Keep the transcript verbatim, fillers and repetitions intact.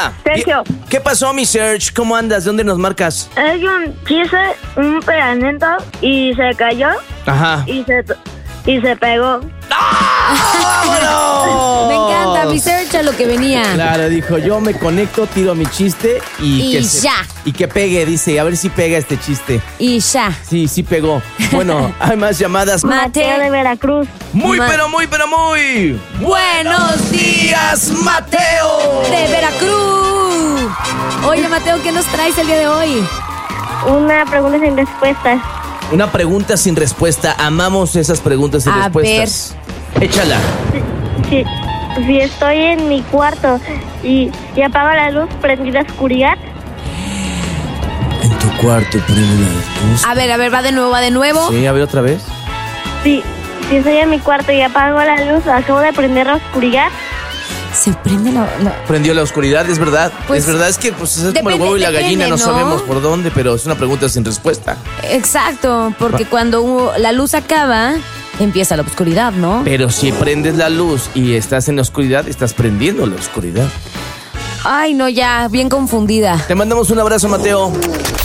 Hola. Sergio. ¿Qué pasó, mi Serge? ¿Cómo andas? ¿De dónde nos marcas? Es un chiste, un pegamento y se cayó Ajá. y se, y se pegó. ¡Ah! ¡Vámonos! Me encanta, mi Serge a lo que venía. Claro, dijo, yo me conecto, tiro mi chiste y, Y que se- ya. y que pegue, dice, a ver si pega este chiste. Y ya. Sí, sí pegó. Bueno, hay más llamadas. Mateo de Veracruz. Muy, Ma- pero muy, pero muy. Buenos días, Mateo. de Veracruz. Oye, Mateo, ¿qué nos traes el día de hoy? Una pregunta sin respuesta. Una pregunta sin respuesta. Amamos esas preguntas sin A respuestas. Échala. Si, si estoy en mi cuarto y, y apago la luz, prendí la oscuridad. En tu cuarto, prende la luz. A ver, a ver, va de nuevo, va de nuevo. Sí, a ver otra vez. Si, si estoy en mi cuarto y apago la luz, acabo de prender la oscuridad. Se prende la... la- Prendió la oscuridad, es verdad. Pues, es verdad, es que pues, es como depende- el huevo y la gallina, no, depende, ¿no? sabemos por dónde, pero es una pregunta sin respuesta. Exacto, porque cuando uh, la luz acaba, empieza la oscuridad, ¿no? Pero si prendes la luz y estás en la oscuridad, estás prendiendo la oscuridad. Ay, no, ya, bien confundida. Te mandamos un abrazo, Mateo.